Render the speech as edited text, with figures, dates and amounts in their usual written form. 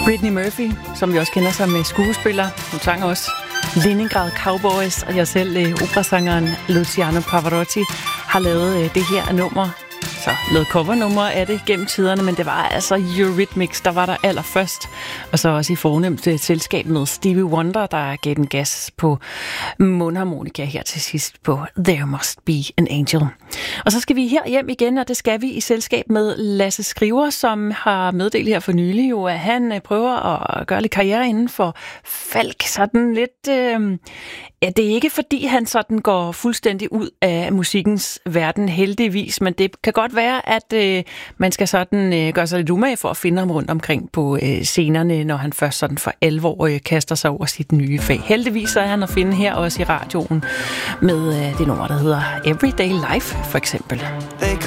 Brittany Murphy, som vi også kender som skuespiller. Hun sang også Leningrad Cowboys, og jeg selv, operasangeren Luciano Pavarotti, har lavet det her nummer. Så lavet covernummer af det gennem tiderne, men det var altså Eurythmics, der var der allerførst. Og så også i fornemt selskab med Stevie Wonder, der gav den gas på mundharmonika her til sidst på There Must Be an Angel. Og så skal vi her hjem igen, og det skal vi i selskab med Lasse Skriver, som har meddelt her for nylig jo, at han prøver at gøre lidt karriere inden for Falk. Sådan lidt... Ja, det er ikke fordi, han sådan går fuldstændig ud af musikkens verden, heldigvis, men det kan godt være, at man skal sådan gøre sig lidt umage for at finde ham rundt omkring på scenerne, når han først sådan for alvor kaster sig over sit nye fag. Heldigvis er han at finde her også i radioen med det nummer, der hedder Everyday Life, for eksempel.